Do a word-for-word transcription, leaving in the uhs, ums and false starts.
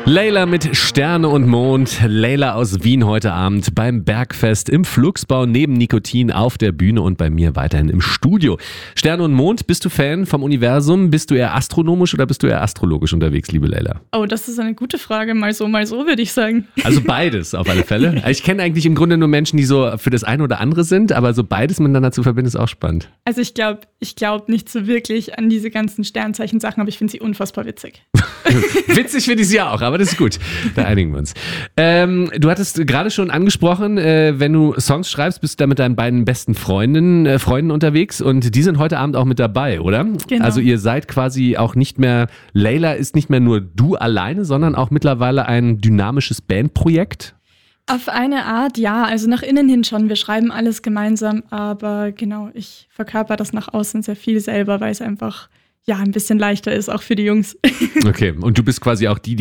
Layla mit Sterne und Mond. Layla aus Wien heute Abend beim Bergfest im Flugsbau neben Nikotin auf der Bühne und bei mir weiterhin im Studio. Sterne und Mond, bist du Fan vom Universum? Bist du eher astronomisch oder bist du eher astrologisch unterwegs, liebe Layla? Oh, das ist eine gute Frage. Mal so, mal so, würde ich sagen. Also beides auf alle Fälle. Ich kenne eigentlich im Grunde nur Menschen, die so für das eine oder andere sind, aber so beides miteinander zu verbinden, ist auch spannend. Also ich glaube ich glaub nicht so wirklich an diese ganzen Sternzeichen-Sachen, aber ich finde sie unfassbar witzig. Witzig finde ich sie auch, aber das ist gut. Da einigen wir uns. Ähm, du hattest gerade schon angesprochen, äh, wenn du Songs schreibst, bist du da mit deinen beiden besten Freundinnen, äh, Freunden unterwegs und die sind heute Abend auch mit dabei, oder? Genau. Also ihr seid quasi auch nicht mehr, Layla ist nicht mehr nur du alleine, sondern auch mittlerweile ein dynamisches Bandprojekt? Auf eine Art, ja. Also nach innen hin schon. Wir schreiben alles gemeinsam, aber genau, ich verkörper das nach außen sehr viel selber, weil es einfach ja ein bisschen leichter ist, auch für die Jungs. Okay, und du bist quasi auch die,